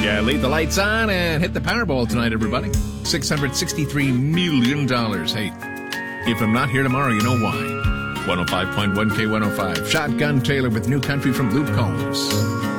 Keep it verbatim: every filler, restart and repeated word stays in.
Yeah, leave the lights on and hit the Powerball tonight, everybody. six hundred sixty-three million dollars. Hey, if I'm not here tomorrow, you know why. one oh five point one K one oh five. Shotgun Taylor with New Country from Luke Combs.